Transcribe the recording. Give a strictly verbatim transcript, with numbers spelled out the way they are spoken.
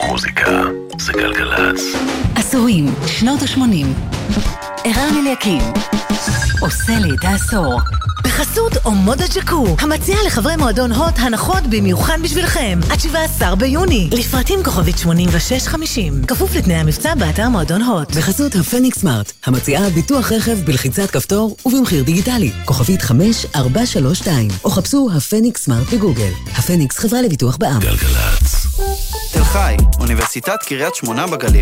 מוזיקה זה גלגלץ. עשורים, שנות ה-שמונים. ערן אליקים עושה לי את העשור. בחסות אומודה ג'קו, המציעה לחברי מועדון הוט הנחות במיוחד בשבילכם. עד שבעה עשר ביוני. לפרטים כוכבית שמונים ושש חמישים. כפוף לתנאי המבצע באתר מועדון הוט. בחסות הפניקס סמארט, המציעה ביטוח רכב בלחיצת כפתור ובמחיר דיגיטלי. כוכבית חמש ארבע שלוש שתיים. או חפשו הפניקס סמארט בגוגל. הפניקס חברה לביטוח בע"מ. גלגלץ. תל חי, אוניברסיטת קריית שמונה בגליל.